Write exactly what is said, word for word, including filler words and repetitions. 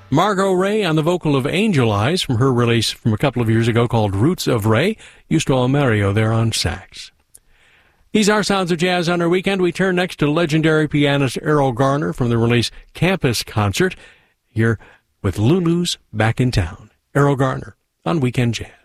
Margot Ray on the vocal of Angel Eyes from her release from a couple of years ago called Roots of Ray. Eusto Mario there on sax. These are Sounds of Jazz on our weekend. We turn next to legendary pianist Errol Garner from the release Campus Concert, here with Lulu's Back in Town. Errol Garner on Weekend Jazz.